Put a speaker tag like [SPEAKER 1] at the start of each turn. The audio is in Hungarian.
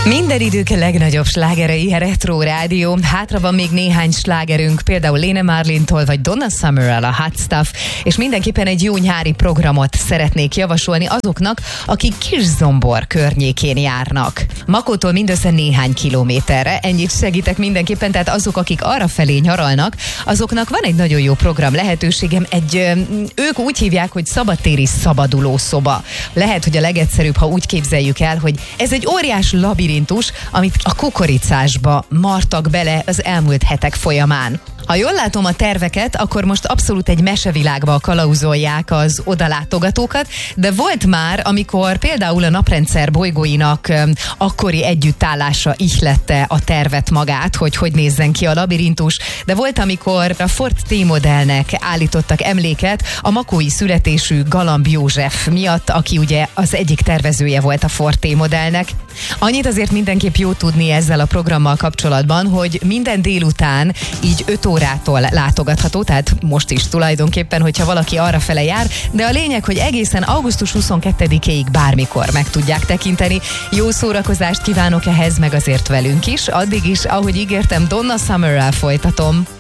[SPEAKER 1] Minden idők legnagyobb slágerei, Retro Rádió. Hátra van még néhány slágerünk, például Lene Marlintól vagy Donna Summerrel a Hot Stuff, és mindenképpen egy jó nyári programot szeretnék javasolni azoknak, akik Kiszombor környékén járnak. Makótól mindössze néhány kilométerre, ennyit segítek mindenképpen, tehát azok, akik arrafelé nyaralnak, azoknak van egy nagyon jó program lehetőségem, ők úgy hívják, hogy szabadtéri szabadulószoba. Lehet, hogy a legegyszerűbb, ha úgy képzeljük el, hogy ez egy óriás labirintus, amit a kukoricásba martak bele az elmúlt hetek folyamán. Ha jól látom a terveket, akkor most abszolút egy mesevilágba kalauzolják az odalátogatókat, de volt már, amikor például a naprendszer bolygóinak akkori együttállása ihlette a tervet magát, hogy nézzen ki a labirintus, de volt, amikor a Ford T-modellnek állítottak emléket a makói születésű Galamb József miatt, aki ugye az egyik tervezője volt a Ford T-modellnek. Annyit azért mindenképp jó tudni ezzel a programmal kapcsolatban, hogy minden délután így 5 órától látogatható, tehát most is tulajdonképpen, hogyha valaki arrafele jár, de a lényeg, hogy egészen augusztus 22-ig bármikor meg tudják tekinteni. Jó szórakozást kívánok ehhez, meg azért velünk is. Addig is, ahogy ígértem, Donna Summerrel folytatom.